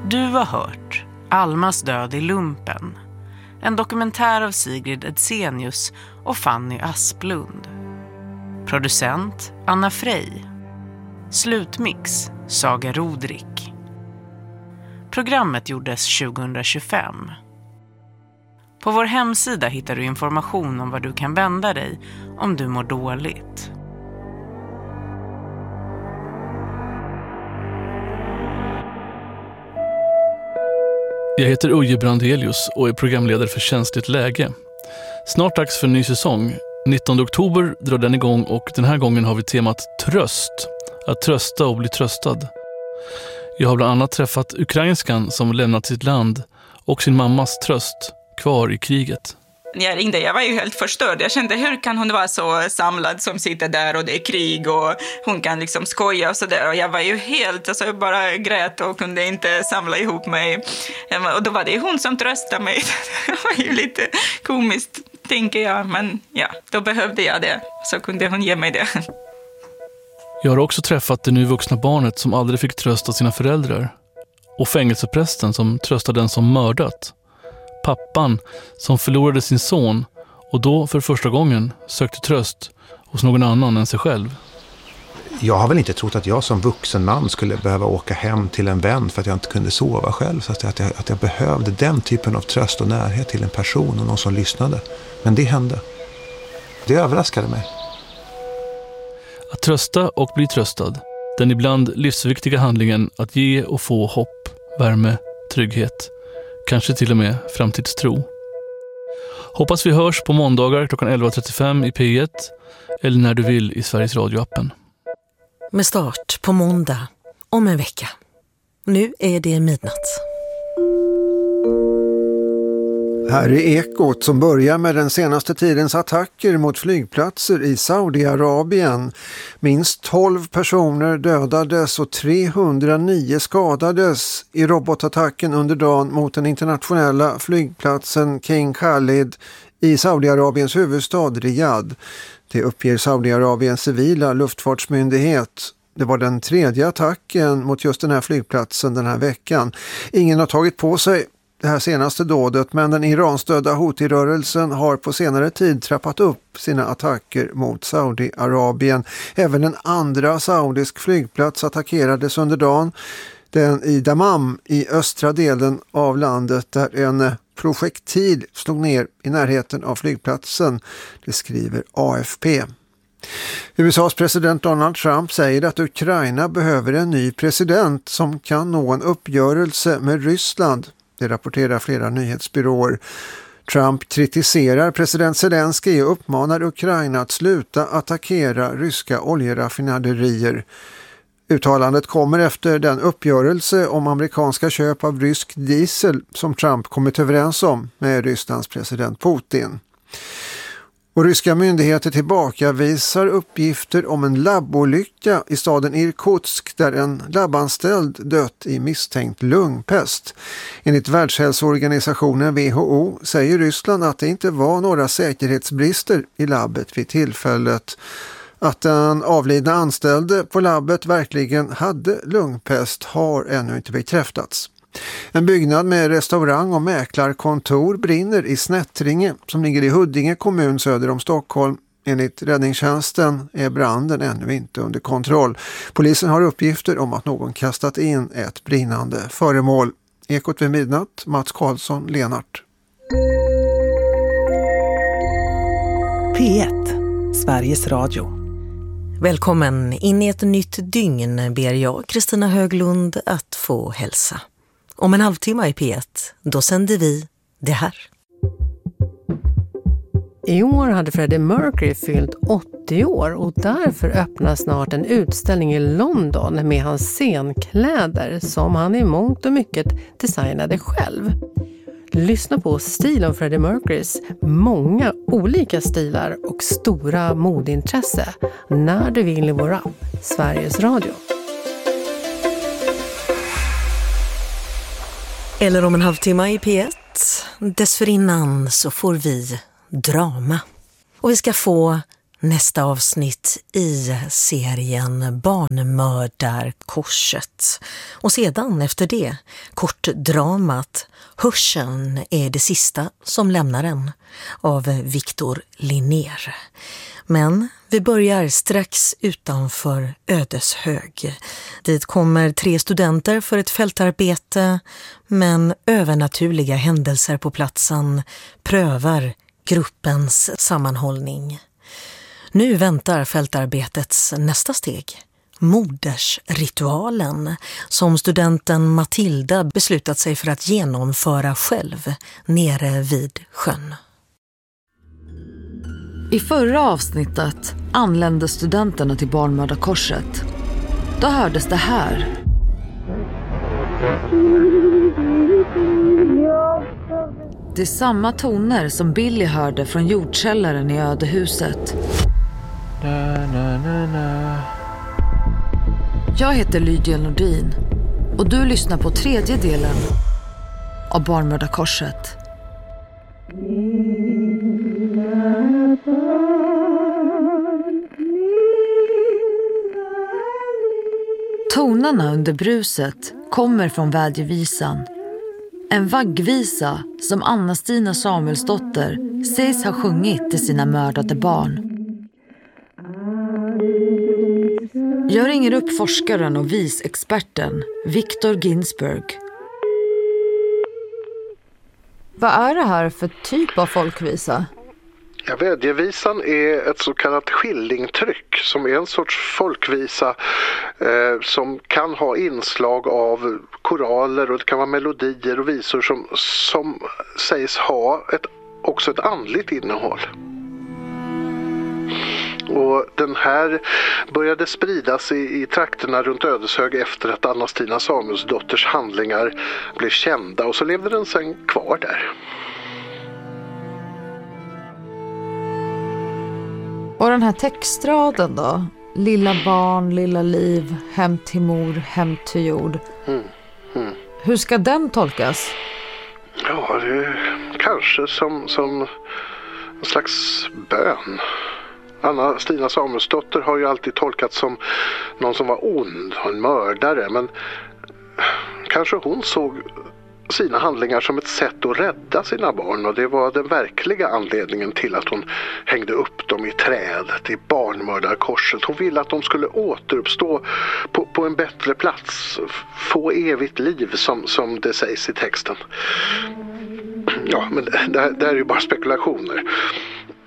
Du har hört Almas död i lumpen. En dokumentär av Sigrid Edsenius och Fanny Asplund. Producent Anna Frey. Slutmix Saga Rodrik. Programmet gjordes 2025. På vår hemsida hittar du information om var du kan vända dig om du mår dåligt. Jag heter Uje Brandelius och är programledare för Känsligt läge. Snart dags för en ny säsong. 19 oktober drar den igång och den här gången har vi temat tröst. Att trösta och bli tröstad. Jag har bland annat träffat ukrainskan som lämnat sitt land och sin mammas tröst kvar i kriget. När jag ringde, jag var ju helt förstörd. Jag kände, hur kan hon vara så samlad som sitter där och det är krig och hon kan liksom skoja och sådär. Och jag var ju helt, alltså jag bara grät och kunde inte samla ihop mig. Och då var det hon som tröstade mig. Det var ju lite komiskt, tänker jag. Men ja, då behövde jag det. Så kunde hon ge mig det. Jag har också träffat det nu vuxna barnet som aldrig fick trösta sina föräldrar. Och fängelseprästen som tröstade den som mördat. Pappan som förlorade sin son och då för första gången sökte tröst hos någon annan än sig själv. Jag har väl inte trott att jag som vuxen man skulle behöva åka hem till en vän för att jag inte kunde sova själv. Så att jag behövde den typen av tröst och närhet till en person och någon som lyssnade. Men det hände. Det överraskade mig. Att trösta och bli tröstad. Den ibland livsviktiga handlingen att ge och få hopp, värme, trygghet. Kanske till och med framtidstro. Hoppas vi hörs på måndagar klockan 11.35 i P1 eller när du vill i Sveriges Radio-appen. Med start på måndag om en vecka. Nu är det midnatt. Här är Ekot som börjar med den senaste tidens attacker mot flygplatser i Saudiarabien. Minst 12 personer dödades och 309 skadades i robotattacken under dagen mot den internationella flygplatsen King Khalid i Saudiarabiens huvudstad Riyadh. Det uppger Saudiarabiens civila luftfartsmyndighet. Det var den tredje attacken mot just den här flygplatsen den här veckan. Ingen har tagit på sig det här senaste dådet, men den iranstödda Houthi-rörelsen har på senare tid trappat upp sina attacker mot Saudiarabien. Även en andra saudisk flygplats attackerades under dagen. Den i Dammam i östra delen av landet där en projektil slog ner i närheten av flygplatsen. Det skriver AFP. USAs president Donald Trump säger att Ukraina behöver en ny president som kan nå en uppgörelse med Ryssland. Det rapporterar flera nyhetsbyråer. Trump kritiserar president Zelensky och uppmanar Ukraina att sluta attackera ryska oljeraffinaderier. Uttalandet kommer efter den uppgörelse om amerikanska köp av rysk diesel som Trump kommit överens om med Rysslands president Putin. Och ryska myndigheter tillbakavisar uppgifter om en labbolycka i staden Irkutsk där en labbanställd dött i misstänkt lungpest. Enligt Världshälsoorganisationen WHO säger Ryssland att det inte var några säkerhetsbrister i labbet vid tillfället. Att den avlidna anställde på labbet verkligen hade lungpest har ännu inte bekräftats. En byggnad med restaurang och mäklarkontor brinner i Snättringe som ligger i Huddinge kommun söder om Stockholm. Enligt räddningstjänsten är branden ännu inte under kontroll. Polisen har uppgifter om att någon kastat in ett brinnande föremål. Ekot vid midnatt, Mats Karlsson, Lenart. P1, Sveriges Radio. Välkommen in i ett nytt dygn ber jag, Kristina Höglund, att få hälsa. Om en halvtimme i P1, då sänder vi det här. I år hade Freddie Mercury fyllt 80 år och därför öppnar snart en utställning i London med hans scenkläder som han i mångt och mycket designade själv. Lyssna på stilen Freddie Mercurys många olika stilar och stora modintresse när du vill i vår app, Sveriges Radio. Eller om en halvtimme i P1. Dessförinnan så får vi drama. Och vi ska få nästa avsnitt i serien Barnmördarkorset. Och sedan efter det, kortdramat Hörseln är det sista som lämnar en av Victor Linnér. Men vi börjar strax utanför Ödeshög. Dit kommer 3 studenter för ett fältarbete, men övernaturliga händelser på platsen prövar gruppens sammanhållning. Nu väntar fältarbetets nästa steg, modersritualen, som studenten Matilda beslutat sig för att genomföra själv nere vid sjön. I förra avsnittet anlände studenterna till Barnmördarkorset. Då hördes det här. Det är samma toner som Billy hörde från jordkällaren i ödehuset. Jag heter Lydia Nordin och du lyssnar på 3:e delen av Barnmördarkorset. Tonerna under bruset kommer från vädjevisan. En vaggvisa som Anna-Stina Samuelsdotter sägs ha sjungit till sina mördade barn. Jag ringer upp forskaren och visexperten Victor Ginsburg. Vad är det här för typ av folkvisa? Ja, vädjevisan är ett så kallat skillingtryck som är en sorts folkvisa som kan ha inslag av koraler och det kan vara melodier och visor som sägs ha också ett andligt innehåll. Och den här började spridas i trakterna runt Ödeshög efter att Anna-Stina Samuelsdotters handlingar blev kända och så levde den sen kvar där. Och den här textraden då? Lilla barn, lilla liv, hem till mor, hem till jord. Hur ska den tolkas? Ja, det är kanske som en slags bön. Anna-Stina Samuelsdotter har ju alltid tolkats som någon som var ond och en mördare. Men kanske hon såg sina handlingar som ett sätt att rädda sina barn. Och det var den verkliga anledningen till att hon hängde upp dem i trädet i Barnmördarkorset. Hon ville att de skulle återuppstå på en bättre plats. Få evigt liv som det sägs i texten. Ja, men det här är ju bara spekulationer.